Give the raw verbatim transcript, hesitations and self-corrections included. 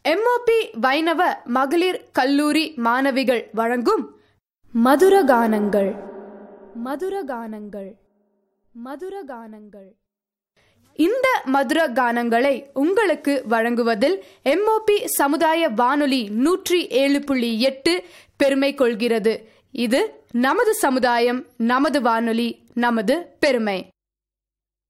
MOP வைணவ மகளிர் கல்லூரி மாணவிகள் வழங்கும் மதுரகானங்கள் மதுரகானங்கள் மதுரகானங்கள் இந்த மதுர கானங்களை உங்களுக்கு வழங்குவதில் எம்ஓபி சமுதாய வானொலி நூற்றி ஏழு புள்ளி எட்டு பெருமை கொள்கிறது. இது நமது சமுதாயம், நமது வானொலி, நமது பெருமை.